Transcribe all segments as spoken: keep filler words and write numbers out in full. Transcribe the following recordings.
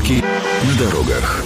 Пробки на дорогах.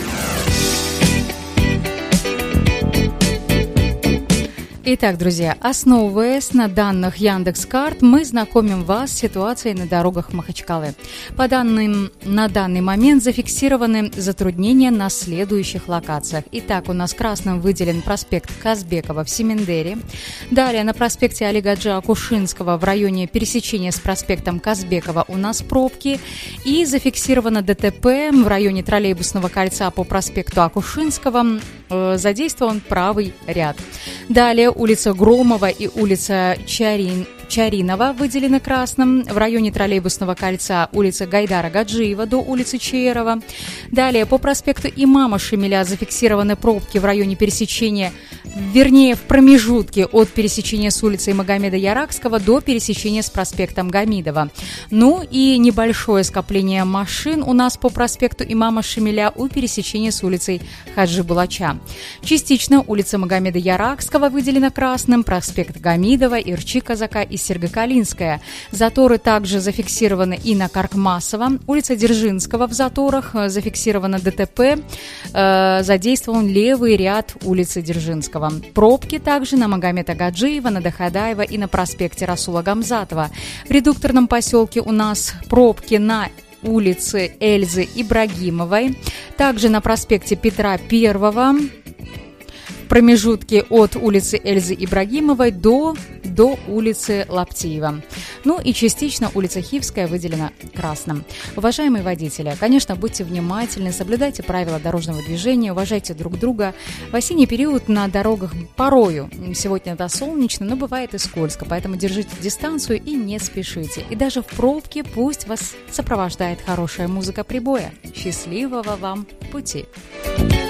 Итак, друзья, основываясь на данных Яндекс.Карт, мы знакомим вас с ситуацией на дорогах Махачкалы. По данным, на данный момент зафиксированы затруднения на следующих локациях. Итак, у нас красным выделен проспект Казбекова в Семендере. Далее на проспекте Али Гаджи Акушинского в районе пересечения с проспектом Казбекова у нас пробки. И зафиксировано ДТП в районе троллейбусного кольца по проспекту Акушинского. Э, задействован правый ряд. Далее улица Громова и улица Чарин, Чаринова выделены красным. В районе троллейбусного кольца улица Гайдара Гаджиева до улицы Чаерова. Далее по проспекту Имама Шамиля зафиксированы пробки в районе пересечения, вернее в промежутке от пересечения с улицей Магомеда Яракского до пересечения с проспектом Гамидова. Ну и небольшое скопление машин у нас по проспекту Имама Шамиля у пересечения с улицей Хаджи Булача. Частично улица Магомеда Яракского выделена красным, проспект Гамидова, Ирчи Казака и Сергокалинская. Заторы также зафиксированы и на Каркмасова. Улица Дзержинского в заторах, зафиксировано ДТП, э, задействован левый ряд улицы Дзержинского. Пробки также на Магомеда Гаджиева, на Дахадаева и на проспекте Расула Гамзатова. В редукторном поселке у нас пробки на улице Эльзы Ибрагимовой, также на проспекте Петра Первого, промежутки от улицы Эльзы Ибрагимовой до, до улицы Лаптиева. Ну и частично улица Хивская выделена красным. Уважаемые водители, конечно, будьте внимательны, соблюдайте правила дорожного движения, уважайте друг друга. В осенний период на дорогах порою, сегодня это солнечно, но бывает и скользко, поэтому держите дистанцию и не спешите. И даже в пробке пусть вас сопровождает хорошая музыка прибоя. Счастливого вам пути!